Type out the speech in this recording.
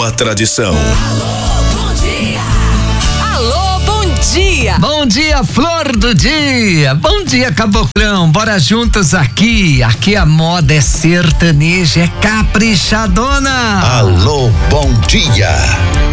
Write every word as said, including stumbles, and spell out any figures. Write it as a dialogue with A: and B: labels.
A: uma tradição.
B: Alô, bom dia!
C: Bom dia, flor do dia! Bom dia, caboclão! Bora juntos aqui! Aqui a moda é sertaneja, é caprichadona!
A: Alô, bom dia!